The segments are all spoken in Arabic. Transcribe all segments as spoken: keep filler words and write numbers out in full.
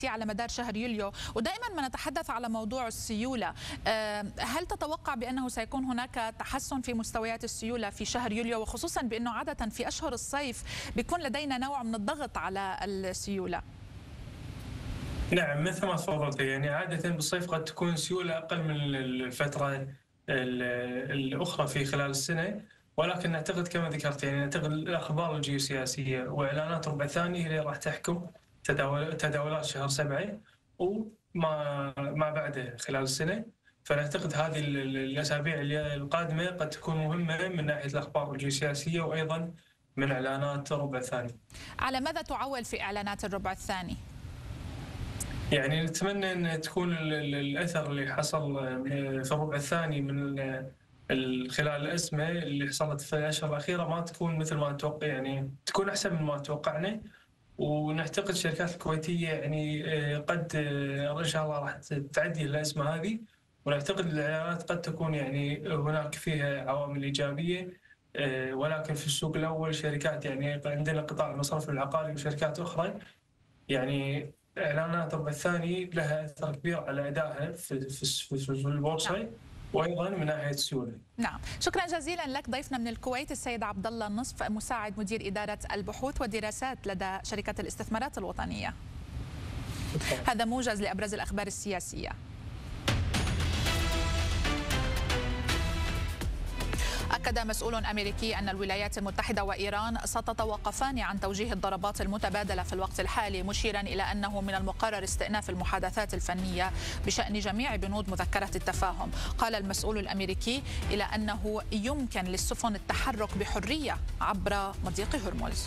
على مدار شهر يوليو، ودائما ما نتحدث على موضوع السيولة. هل تتوقع بأنه سيكون هناك تحسن في مستويات السيولة في شهر يوليو، وخصوصا بأنه عادة في أشهر الصيف بيكون لدينا نوع من الضغط على السيولة؟ نعم، مثل ما تفضلت، يعني عادة بالصيف قد تكون سيولة أقل من الفترة الأخرى في خلال السنة، ولكن نعتقد كما ذكرت، يعني نعتقد الأخبار الجيوسياسية وإعلانات ربع ثاني هي اللي راح تحكم تداول تداولات شهر سبعة وما ما بعده خلال السنة. فنعتقد هذه الأسابيع القادمة قد تكون مهمة من ناحية الأخبار الجيوسياسية وأيضا من إعلانات ربع ثاني. على ماذا تعول في إعلانات الربع الثاني؟ يعني نتمنى أن تكون الأثر اللي حصل في الربع الثاني من خلال الأزمة اللي حصلت في الأشهر الأخيرة ما تكون مثل ما نتوقع، يعني تكون أحسن من ما توقعنا. ونعتقد الشركات الكويتية يعني قد إن شاء الله راح تعدي الأزمة هذه، ونعتقد الإعلانات قد تكون يعني هناك فيها عوامل إيجابية. ولكن في السوق الأول شركات، يعني عندنا قطاع المصرف العقاري وشركات أخرى، يعني إعلانات الربع الثاني لها أثر كبير على أدائها في في في البورصة. نعم. وأيضا من ناحية السيولة. نعم، شكرا جزيلا لك ضيفنا من الكويت السيد عبد الله النصف، مساعد مدير إدارة البحوث والدراسات لدى شركة الاستثمارات الوطنية. هذا موجز لأبرز الأخبار السياسية. أكد مسؤول أمريكي أن الولايات المتحدة وإيران ستتوقفان عن توجيه الضربات المتبادلة في الوقت الحالي، مشيرا إلى أنه من المقرر استئناف المحادثات الفنية بشأن جميع بنود مذكرة التفاهم. قال المسؤول الأمريكي إلى أنه يمكن للسفن التحرك بحرية عبر مضيق هرمز.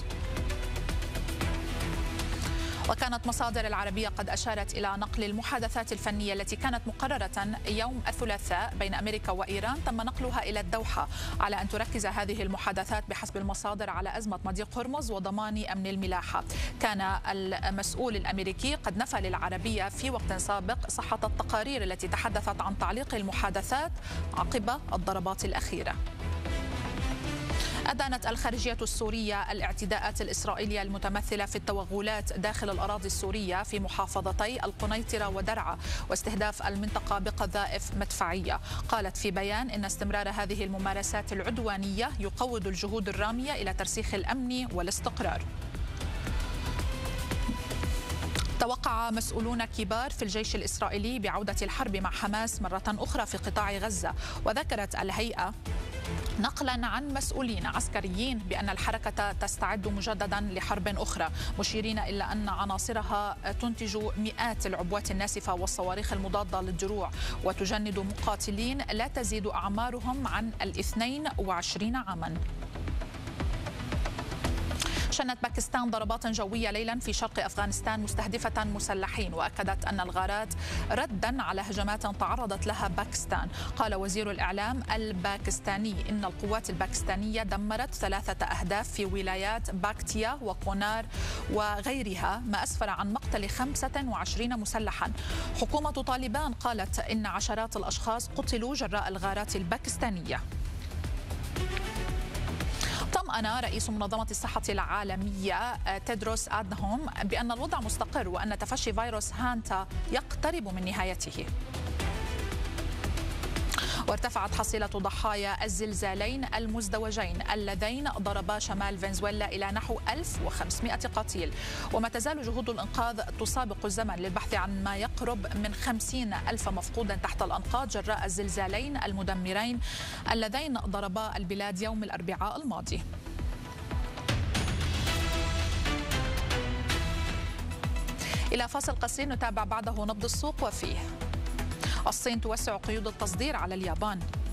وكانت مصادر العربية قد أشارت إلى نقل المحادثات الفنية التي كانت مقررة يوم الثلاثاء بين أمريكا وإيران تم نقلها إلى الدوحة، على أن تركز هذه المحادثات بحسب المصادر على أزمة مضيق هرمز وضمان أمن الملاحة. كان المسؤول الأمريكي قد نفى للعربية في وقت سابق صحة التقارير التي تحدثت عن تعليق المحادثات عقب الضربات الأخيرة. أدانت الخارجية السورية الاعتداءات الإسرائيلية المتمثلة في التوغلات داخل الأراضي السورية في محافظتي القنيطرة ودرعا واستهداف المنطقة بقذائف مدفعية. قالت في بيان إن استمرار هذه الممارسات العدوانية يقوض الجهود الرامية إلى ترسيخ الأمن والاستقرار. توقع مسؤولون كبار في الجيش الإسرائيلي بعودة الحرب مع حماس مرة أخرى في قطاع غزة. وذكرت الهيئة نقلا عن مسؤولين عسكريين بأن الحركة تستعد مجددا لحرب أخرى، مشيرين إلى أن عناصرها تنتج مئات العبوات الناسفة والصواريخ المضادة للدروع وتجند مقاتلين لا تزيد أعمارهم عن الاثنين وعشرين عاما. شنت باكستان ضربات جوية ليلا في شرق أفغانستان مستهدفة مسلحين، وأكدت أن الغارات ردا على هجمات تعرضت لها باكستان. قال وزير الإعلام الباكستاني إن القوات الباكستانية دمرت ثلاثة أهداف في ولايات باكتيا وكونار وغيرها، ما أسفر عن مقتل خمسة وعشرين مسلحا. حكومة طالبان قالت إن عشرات الأشخاص قتلوا جراء الغارات الباكستانية. طمأن رئيس منظمة الصحة العالمية تيدروس أدنهم بأن الوضع مستقر وأن تفشي فيروس هانتا يقترب من نهايته. وارتفعت حصيلة ضحايا الزلزالين المزدوجين اللذين ضربا شمال فنزويلا إلى نحو ألف وخمسمئة قتيل، وما تزال جهود الإنقاذ تسابق الزمن للبحث عن ما يقرب من خمسين ألف مفقود تحت الأنقاض جراء الزلزالين المدمرين اللذين ضربا البلاد يوم الأربعاء الماضي. إلى فاصل قصير نتابع بعده نبض السوق وفيه. الصين توسع قيود التصدير على اليابان.